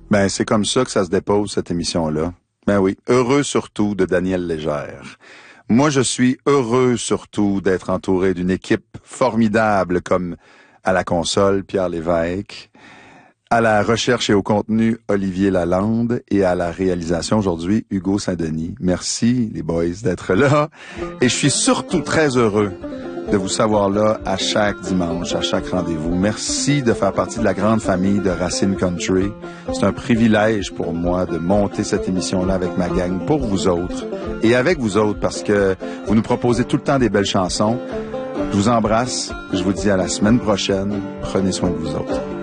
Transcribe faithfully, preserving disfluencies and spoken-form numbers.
Ben, c'est comme ça que ça se dépose, cette émission-là. Ben oui, heureux surtout de Daniel Légère. Moi, je suis heureux surtout d'être entouré d'une équipe formidable comme à la console, Pierre Lévesque, à la recherche et au contenu, Olivier Lalande, et à la réalisation aujourd'hui, Hugo Saint-Denis. Merci, les boys, d'être là. Et je suis surtout très heureux de vous savoir là à chaque dimanche, à chaque rendez-vous. Merci de faire partie de la grande famille de Racine Country. C'est un privilège pour moi de monter cette émission-là avec ma gang pour vous autres et avec vous autres parce que vous nous proposez tout le temps des belles chansons. Je vous embrasse. Je vous dis à la semaine prochaine. Prenez soin de vous autres.